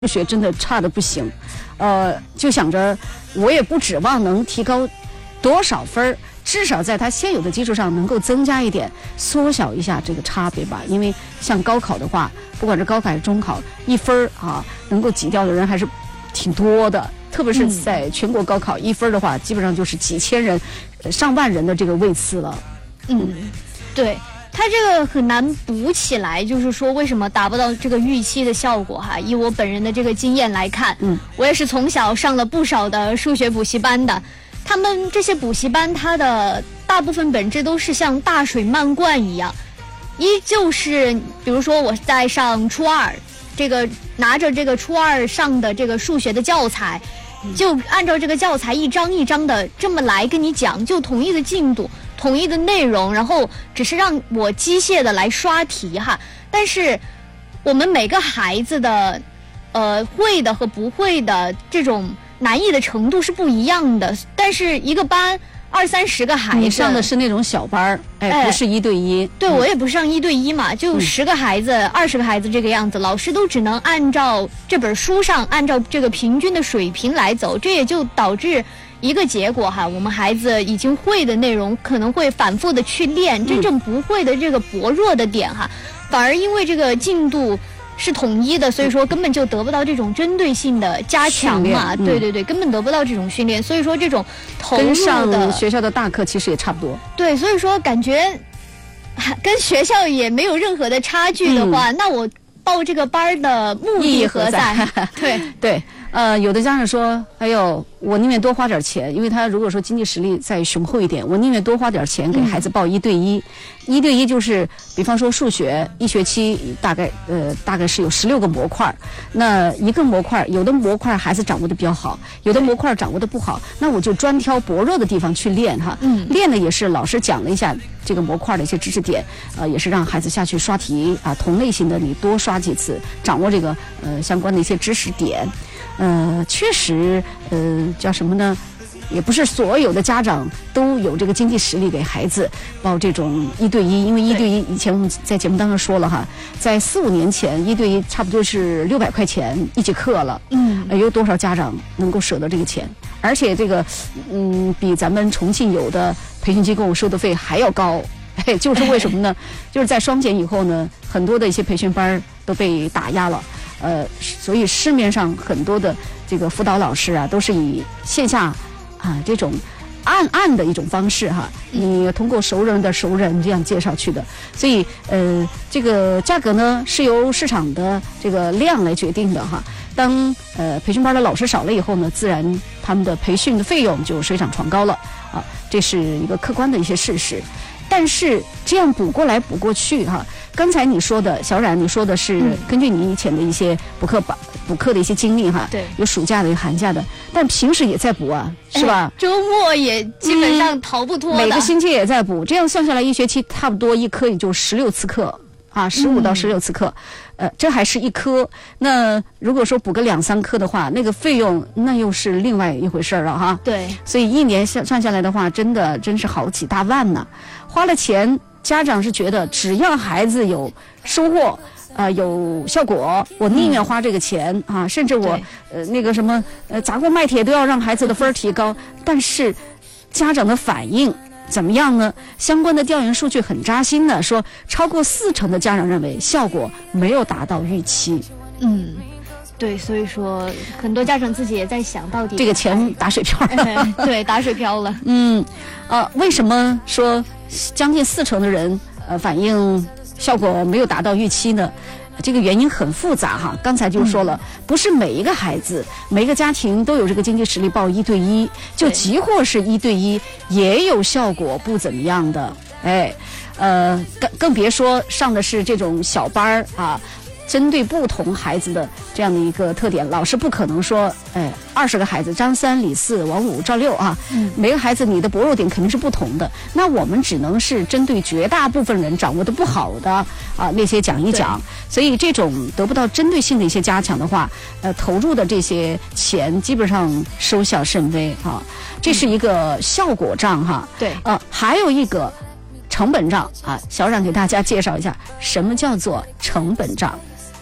数学真的差的不行，就想着我也不指望能提高多少分，至少在他现有的基础上能够增加一点，缩小一下这个差别吧。因为像高考的话，不管是高考还是中考，1分啊能够挤掉的人还是挺多的。特别是在全国高考，1分的话，基本上就是几千人、上万人的这个位次了。 对。它这个很难补起来，就是说为什么达不到这个预期的效果哈？以我本人的这个经验来看，我也是从小上了不少的数学补习班的。他们这些补习班，它的大部分本质都是像大水漫灌一样，依旧是，比如说我在上初2，这个拿着这个初2上的这个数学的教材，就按照这个教材一张一张的这么来跟你讲，就统一的进度。统一的内容，然后只是让我机械的来刷题哈。但是我们每个孩子的会的和不会的这种难易的程度是不一样的。但是一个班20-30个孩子， 你上的是那种小班，不是1对1。 对，我也不是上1对1嘛，就10个孩子、20个孩子这个样子，老师都只能按照这本书上按照这个平均的水平来走，这也就导致一个结果哈，我们孩子已经会的内容可能会反复的去练，真正不会的这个薄弱的点哈，反而因为这个进度是统一的，所以说根本就得不到这种针对性的加强嘛。对，根本得不到这种训练，所以说这种投入的跟上学校的大课其实也差不多。 对，所以说感觉跟学校也没有任何的差距的话，那我报这个班的目的何在？ 对。有的家长说，哎呦，我宁愿多花点钱，因为他如果说经济实力再雄厚一点，我宁愿多花点钱给孩子报1对1。1对1就是比方说数学1学期大概是有16个模块，那一个模块，有的模块孩子掌握的比较好，有的模块掌握的不好，那我就专挑薄弱的地方去练哈。练的也是老师讲了一下这个模块的一些知识点，也是让孩子下去刷题啊，同类型的你多刷几次，掌握这个相关的一些知识点。确实，叫什么呢？也不是所有的家长都有这个经济实力给孩子报这种1对1，因为1对1以前我们在节目当中说了哈，在4-5年前1对1差不多是600块钱一节课了。有多少家长能够舍得这个钱？而且这个，比咱们重庆有的培训机构收的费还要高。就是为什么呢？就是在双减以后呢，很多的一些培训班都被打压了。所以市面上很多的这个辅导老师啊，都是以线下这种暗的一种方式哈，你通过熟人的熟人这样介绍去的。所以这个价格呢是由市场的这个量来决定的哈。当培训班的老师少了以后呢，自然他们的培训的费用就水涨船高了啊，这是一个客观的一些事实。但是这样补过来补过去哈，刚才你说的小冉，你说的是根据你以前的一些补课的一些经历哈， 对， 有暑假的有寒假的，但平时也在补啊，是吧？ 周末也基本上逃不脱的， 每个星期也在补，这样算下来1学期差不多一科也就16次课啊，15到16次课，这还是一科。那如果说补个2-3科的话，那个费用那又是另外一回事了哈。 对， 所以一年算下来的话，真是好几大万呢。花了钱，家长是觉得只要孩子有收获，有效果，我宁愿花这个钱啊，甚至我那个什么砸锅卖铁都要让孩子的分提高。但是家长的反应怎么样呢？相关的调研数据很扎心的，说超过40%的家长认为效果没有达到预期。 对，所以说很多家长自己也在想，到底这个钱打水漂了。 对，打水漂了。 为什么说将近40%的人反映效果没有达到预期呢？这个原因很复杂哈，刚才就说了，不是每一个孩子、每个家庭都有这个经济实力报1对1，就即或是1对1，也有效果不怎么样的。更别说上的是这种小班啊。针对不同孩子的这样的一个特点，老师不可能说，20个孩子张3李4王5赵6啊，每个孩子你的薄弱点肯定是不同的。那我们只能是针对绝大部分人掌握的不好的啊那些讲一讲。所以这种得不到针对性的一些加强的话，投入的这些钱基本上收效甚微啊。这是一个效果账哈。 对， 还有一个成本账啊，小冉给大家介绍一下什么叫做成本账。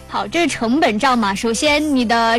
好，这是成本账嘛，首先你的